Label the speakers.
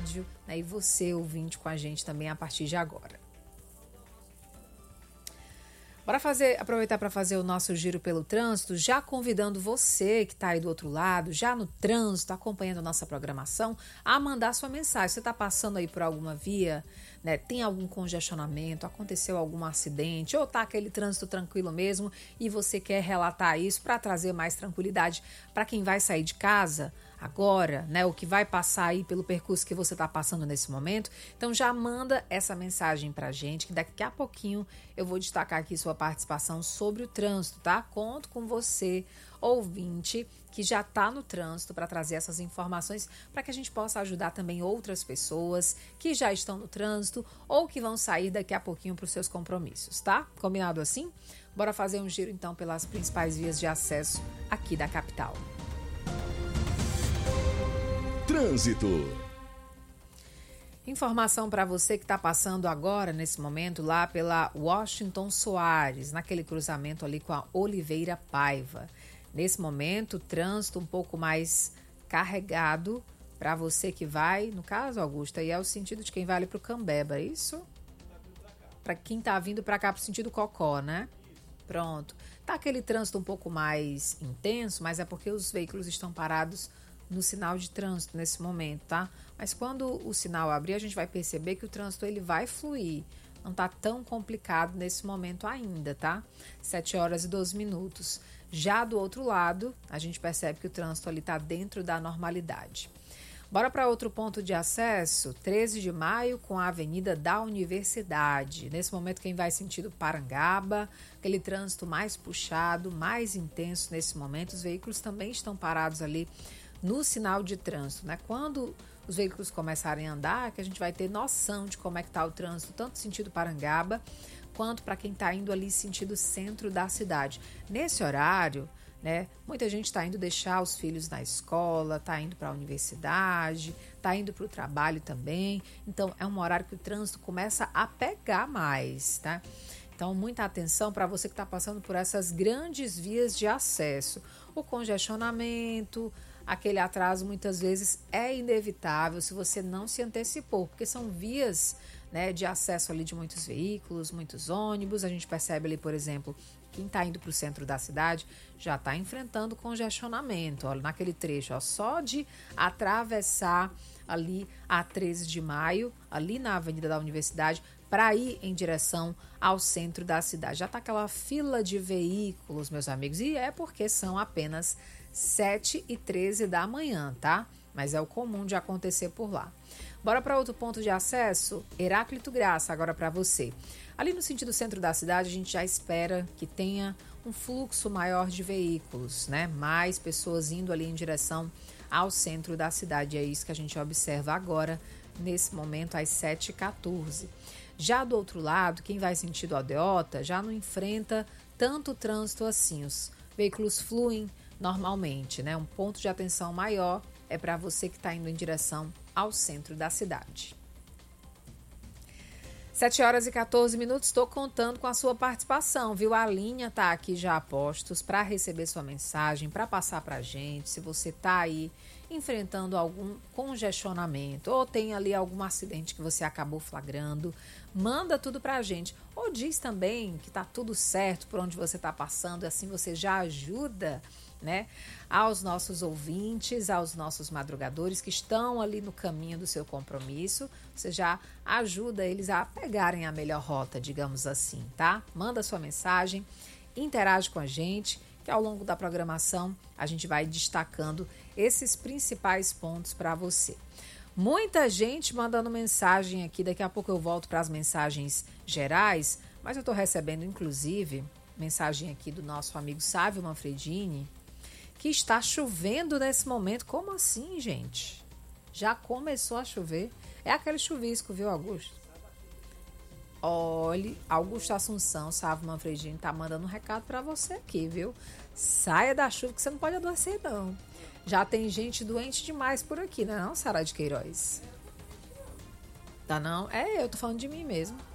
Speaker 1: rádio, né, e você, ouvinte, com a gente também a partir de agora. Bora aproveitar para fazer o nosso giro pelo trânsito, já convidando você que está aí do outro lado, já no trânsito, acompanhando a nossa programação, a mandar sua mensagem. Você está passando aí por alguma via, né? Tem algum congestionamento, aconteceu algum acidente, ou tá aquele trânsito tranquilo mesmo e você quer relatar isso para trazer mais tranquilidade para quem vai sair de casa agora, né, o que vai passar aí pelo percurso que você está passando nesse momento. Então já manda essa mensagem pra gente, que daqui a pouquinho eu vou destacar aqui sua participação sobre o trânsito, tá? Conto com você, ouvinte, que já está no trânsito, para trazer essas informações para que a gente possa ajudar também outras pessoas que já estão no trânsito ou que vão sair daqui a pouquinho para os seus compromissos, tá? Combinado assim? Bora fazer um giro então pelas principais vias de acesso aqui da capital.
Speaker 2: Trânsito.
Speaker 1: Informação para você que está passando agora, nesse momento, lá pela Washington Soares, naquele cruzamento ali com a Oliveira Paiva. Nesse momento, trânsito um pouco mais carregado para você que vai, no caso, Augusto, aí é o sentido de quem vai ali para o Cambeba, é isso? Para quem está vindo para cá para o sentido Cocó, né? Pronto. Tá aquele trânsito um pouco mais intenso, mas é porque os veículos estão parados no sinal de trânsito nesse momento, tá? Mas quando o sinal abrir, a gente vai perceber que o trânsito ele vai fluir. Não tá tão complicado nesse momento ainda, tá? 7 horas e 12 minutos. Já do outro lado, a gente percebe que o trânsito ali tá dentro da normalidade. Bora para outro ponto de acesso, 13 de maio com a Avenida da Universidade. Nesse momento, quem vai sentido Parangaba, aquele trânsito mais puxado, mais intenso nesse momento. Os veículos também estão parados ali no sinal de trânsito, né? Quando os veículos começarem a andar, que a gente vai ter noção de como é que está o trânsito, tanto sentido Parangaba, quanto para quem está indo ali sentido centro da cidade. Nesse horário, né, muita gente está indo deixar os filhos na escola, está indo para a universidade, está indo para o trabalho também. Então, é um horário que o trânsito começa a pegar mais, tá? Então, muita atenção para você que está passando por essas grandes vias de acesso. O congestionamento, aquele atraso muitas vezes é inevitável se você não se antecipou, porque são vias, né, de acesso ali de muitos veículos, muitos ônibus. A gente percebe ali, por exemplo, quem está indo para o centro da cidade já está enfrentando congestionamento, ó, naquele trecho, ó, só de atravessar ali a 13 de maio, ali na Avenida da Universidade, para ir em direção ao centro da cidade. Já está aquela fila de veículos, meus amigos, e é porque são apenas 7h13 da manhã, tá? Mas é o comum de acontecer por lá. Bora para outro ponto de acesso, Heráclito Graça, agora para você. Ali no sentido centro da cidade, a gente já espera que tenha um fluxo maior de veículos, né? Mais pessoas indo ali em direção ao centro da cidade. É isso que a gente observa agora, nesse momento, às 7h14. Já do outro lado, quem vai sentido Aldeota já não enfrenta tanto trânsito assim. Os veículos fluem normalmente, né? Um ponto de atenção maior é para você que está indo em direção ao centro da cidade. 7h14, estou contando com a sua participação, viu? A linha tá aqui já a postos para receber sua mensagem, para passar para a gente. Se você tá aí enfrentando algum congestionamento ou tem ali algum acidente que você acabou flagrando, manda tudo para a gente. Ou diz também que tá tudo certo por onde você tá passando, assim você já ajuda, né, aos nossos ouvintes, aos nossos madrugadores que estão ali no caminho do seu compromisso. Você já ajuda eles a pegarem a melhor rota, digamos assim, tá? Manda sua mensagem, interage com a gente, que ao longo da programação a gente vai destacando esses principais pontos para você. Muita gente mandando mensagem aqui, daqui a pouco eu volto para as mensagens gerais, mas eu estou recebendo inclusive mensagem aqui do nosso amigo Sávio Manfredini, que está chovendo nesse momento. Como assim, gente? Já começou a chover? É aquele chuvisco, viu, Augusto? Olha, Augusto Assunção, Sávio Manfredini, tá mandando um recado para você aqui, viu? Saia da chuva que você não pode adoecer, não. Já tem gente doente demais por aqui, não é não, Sara de Queiroz? Tá não? É, eu tô falando de mim mesmo.